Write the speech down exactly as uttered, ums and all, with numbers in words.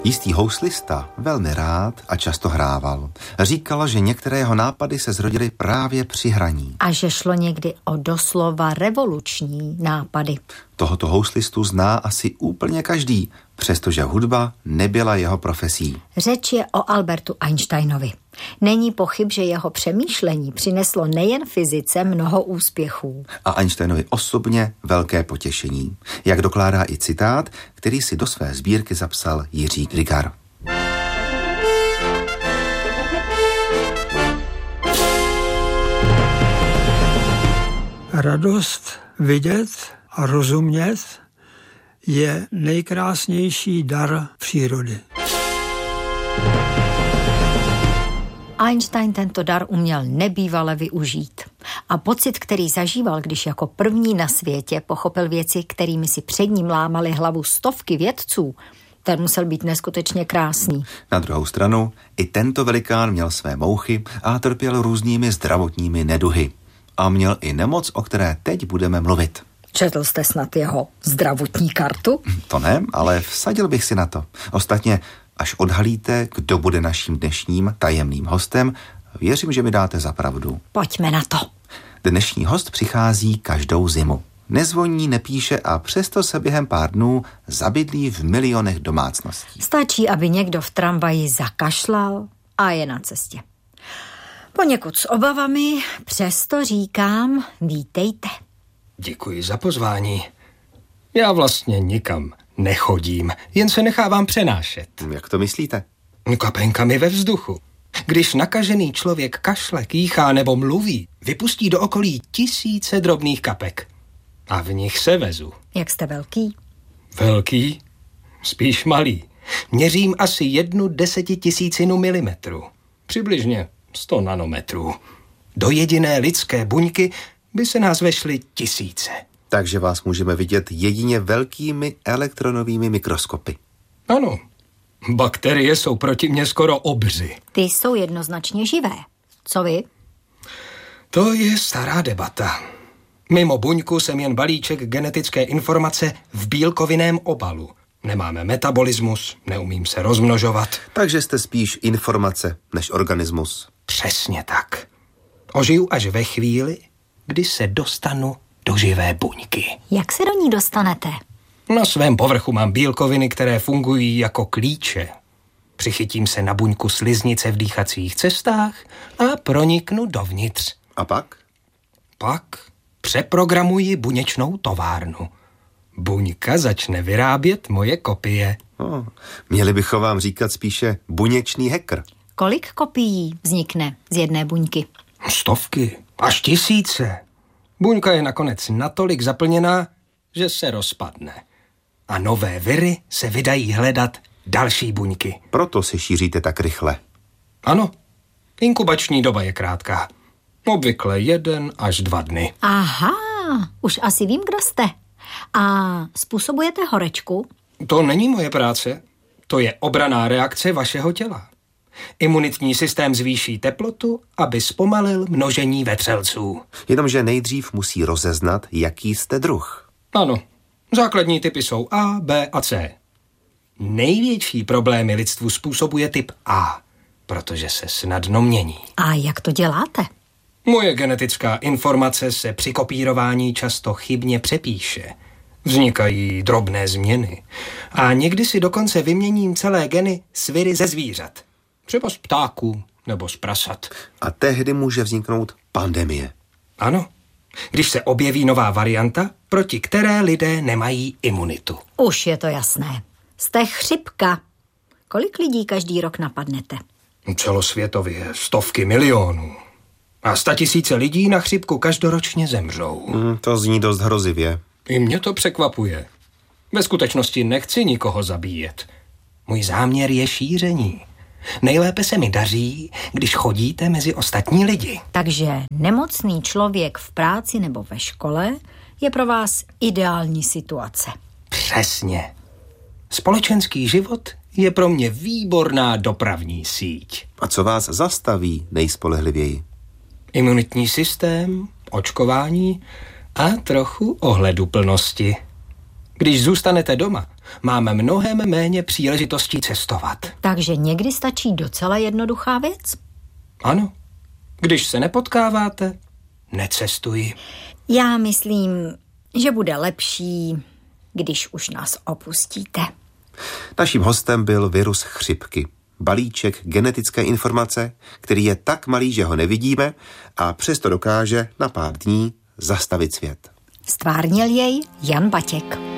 Jistý houslista velmi rád a často hrával. Říkala, že některé jeho nápady se zrodily právě při hraní. A že šlo někdy o doslova revoluční nápady. Tohoto houslistu zná asi úplně každý, přestože hudba nebyla jeho profesí. Řeč je o Albertu Einsteinovi. Není pochyb, že jeho přemýšlení přineslo nejen fyzice mnoho úspěchů. A Einsteinovi osobně velké potěšení. Jak dokládá i citát, který si do své sbírky zapsal Jiří Grigar. Radost vidět a rozumět je nejkrásnější dar přírody. Einstein tento dar uměl nebývale využít. A pocit, který zažíval, když jako první na světě pochopil věci, kterými si před ním lámali hlavu stovky vědců, ten musel být neskutečně krásný. Na druhou stranu, i tento velikán měl své mouchy a trpěl různými zdravotními neduhy. A měl i nemoc, o které teď budeme mluvit. Četl jste snad jeho zdravotní kartu? To ne, ale vsadil bych si na to. Ostatně, až odhalíte, kdo bude naším dnešním tajemným hostem, věřím, že mi dáte za pravdu. Pojďme na to. Dnešní host přichází každou zimu. Nezvoní, nepíše a přesto se během pár dnů zabydlí v milionech domácností. Stačí, aby někdo v tramvaji zakašlal a je na cestě. Poněkud s obavami, přesto říkám, vítejte. Děkuji za pozvání. Já vlastně nikam nechodím, jen se nechávám přenášet. Jak to myslíte? Kapenkami ve vzduchu. Když nakažený člověk kašle, kýchá nebo mluví, vypustí do okolí tisíce drobných kapek. A v nich se vezu. Jak jste velký? Velký? Spíš malý. Měřím asi jednu desetitisícinu milimetru. Přibližně sto nanometrů. Do jediné lidské buňky by se nás vešly tisíce. Takže vás můžeme vidět jedině velkými elektronovými mikroskopy. Ano. Bakterie jsou proti mně skoro obři. Ty jsou jednoznačně živé. Co vy? To je stará debata. Mimo buňku jsem jen balíček genetické informace v bílkovinném obalu. Nemáme metabolismus, neumím se rozmnožovat. Takže jste spíš informace než organismus. Přesně tak. Ožiju až ve chvíli, kdy se dostanu do živé buňky. Jak se do ní dostanete? Na svém povrchu mám bílkoviny, které fungují jako klíče. Přichytím se na buňku sliznice v dýchacích cestách a proniknu dovnitř. A pak? Pak přeprogramuji buněčnou továrnu. Buňka začne vyrábět moje kopie. Oh, měli bychom vám říkat spíše buněčný hacker. Kolik kopií vznikne z jedné buňky? Stovky, až tisíce. Buňka je nakonec natolik zaplněná, že se rozpadne. A nové viry se vydají hledat další buňky. Proto se šíříte tak rychle. Ano, inkubační doba je krátká. Obvykle jeden až dva dny. Aha, už asi vím, kdo jste. A způsobujete horečku? To není moje práce. To je obranná reakce vašeho těla. Imunitní systém zvýší teplotu, aby zpomalil množení vetřelců. Jenomže nejdřív musí rozeznat, jaký jste druh. Ano, základní typy jsou A, B a C. Největší problémy lidstvu způsobuje typ A, protože se snadno mění. A jak to děláte? Moje genetická informace se při kopírování často chybně přepíše. Vznikají drobné změny. A někdy si dokonce vyměním celé geny s viry ze zvířat. Třeba z ptáků nebo z prasat. A tehdy může vzniknout pandemie. Ano, když se objeví nová varianta, proti které lidé nemají imunitu. Už je to jasné. Jste chřipka. Kolik lidí každý rok napadnete? Celosvětově stovky milionů. A statisíce lidí na chřipku každoročně zemřou. Mm, to zní dost hrozivě. I mě to překvapuje. Ve skutečnosti nechci nikoho zabíjet. Můj záměr je šíření. Nejlépe se mi daří, když chodíte mezi ostatní lidi. Takže nemocný člověk v práci nebo ve škole je pro vás ideální situace. Přesně. Společenský život je pro mě výborná dopravní síť. A co vás zastaví nejspolehlivěji? Imunitní systém, očkování a trochu ohleduplnosti. Když zůstanete doma, máme mnohem méně příležitostí cestovat. Takže někdy stačí docela jednoduchá věc? Ano. Když se nepotkáváte, necestuji. Já myslím, že bude lepší, když už nás opustíte. Naším hostem byl virus chřipky. Balíček genetické informace, který je tak malý, že ho nevidíme a přesto dokáže na pár dní zastavit svět. Stvárnil jej Jan Batěk.